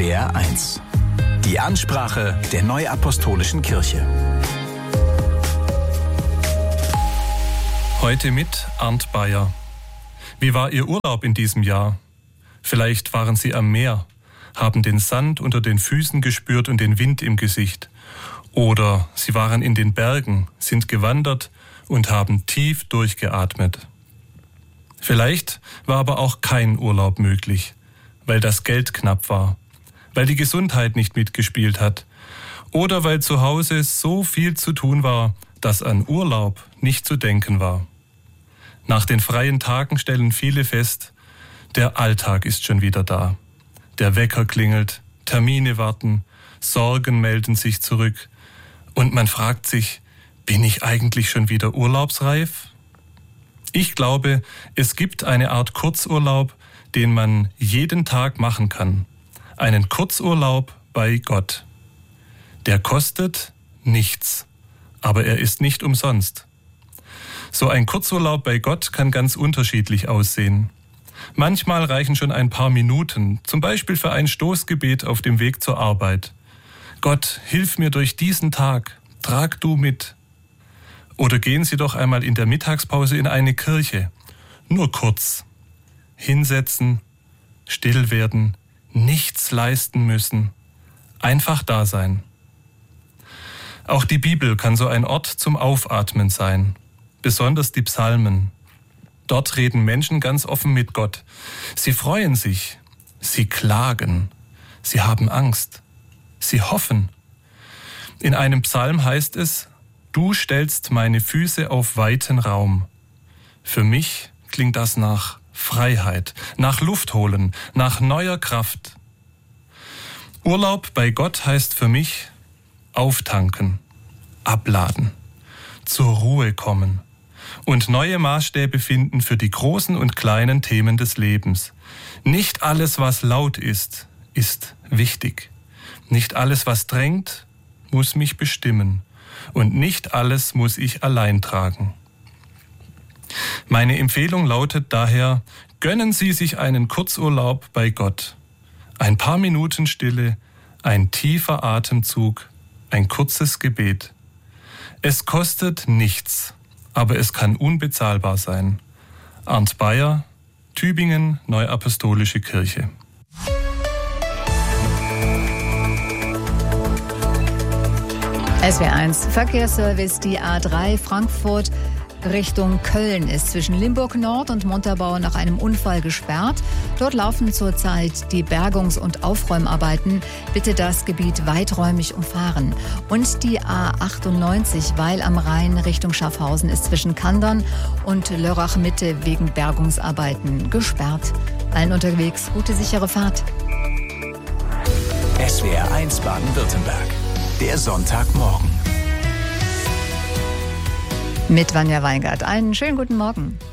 SWR 1. Die Ansprache der Neuapostolischen Kirche. Heute mit Arndt Bayer. Wie war Ihr Urlaub in diesem Jahr? Vielleicht waren Sie am Meer, haben den Sand unter den Füßen gespürt und den Wind im Gesicht. Oder Sie waren in den Bergen, sind gewandert und haben tief durchgeatmet. Vielleicht war aber auch kein Urlaub möglich, weil das Geld knapp war, weil die Gesundheit nicht mitgespielt hat oder weil zu Hause so viel zu tun war, dass an Urlaub nicht zu denken war. Nach den freien Tagen stellen viele fest, der Alltag ist schon wieder da. Der Wecker klingelt, Termine warten, Sorgen melden sich zurück und man fragt sich, bin ich eigentlich schon wieder urlaubsreif? Ich glaube, es gibt eine Art Kurzurlaub, den man jeden Tag machen kann. Einen Kurzurlaub bei Gott. Der kostet nichts, aber er ist nicht umsonst. So ein Kurzurlaub bei Gott kann ganz unterschiedlich aussehen. Manchmal reichen schon ein paar Minuten, zum Beispiel für ein Stoßgebet auf dem Weg zur Arbeit. Gott, hilf mir durch diesen Tag, trag du mit. Oder gehen Sie doch einmal in der Mittagspause in eine Kirche. Nur kurz. Hinsetzen, still werden, nichts leisten müssen. Einfach da sein. Auch die Bibel kann so ein Ort zum Aufatmen sein. Besonders die Psalmen. Dort reden Menschen ganz offen mit Gott. Sie freuen sich, sie klagen, sie haben Angst, sie hoffen. In einem Psalm heißt es, du stellst meine Füße auf weiten Raum. Für mich klingt das nach Freiheit, nach Luft holen, nach neuer Kraft. Urlaub bei Gott heißt für mich auftanken, abladen, zur Ruhe kommen und neue Maßstäbe finden für die großen und kleinen Themen des Lebens. Nicht alles, was laut ist, ist wichtig. Nicht alles, was drängt, muss mich bestimmen. Und nicht alles muss ich allein tragen. Meine Empfehlung lautet daher, gönnen Sie sich einen Kurzurlaub bei Gott. Ein paar Minuten Stille, ein tiefer Atemzug, ein kurzes Gebet. Es kostet nichts, aber es kann unbezahlbar sein. Arndt Bayer, Tübingen, Neuapostolische Kirche. SWR 1 Verkehrsservice, die A3 Frankfurt Richtung Köln ist zwischen Limburg Nord und Montabaur nach einem Unfall gesperrt. Dort laufen zurzeit die Bergungs- und Aufräumarbeiten. Bitte das Gebiet weiträumig umfahren. Und die A98 Weil am Rhein Richtung Schaffhausen ist zwischen Kandern und Lörrach Mitte wegen Bergungsarbeiten gesperrt. Allen unterwegs gute, sichere Fahrt. SWR 1 Baden-Württemberg. Der Sonntagmorgen. Mit Vanja Weingart. Einen schönen guten Morgen.